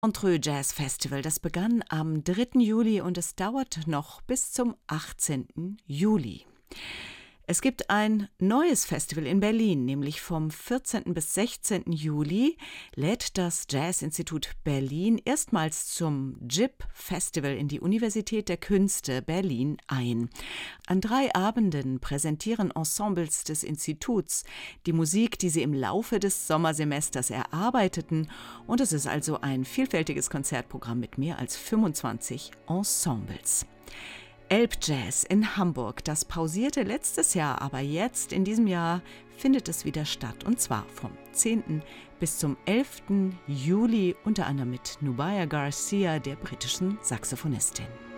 Montreux Jazz Festival, das begann am 3. Juli und es dauert noch bis zum 18. Juli. Es gibt ein neues Festival in Berlin, nämlich vom 14. bis 16. Juli lädt das Jazzinstitut Berlin erstmals zum JIP Festival in die Universität der Künste Berlin ein. An 3 Abenden präsentieren Ensembles des Instituts die Musik, die sie im Laufe des Sommersemesters erarbeiteten, und es ist also ein vielfältiges Konzertprogramm mit mehr als 25 Ensembles. Elbjazz in Hamburg, das pausierte letztes Jahr, aber jetzt in diesem Jahr findet es wieder statt, und zwar vom 10. bis zum 11. Juli, unter anderem mit Nubia Garcia, der britischen Saxophonistin.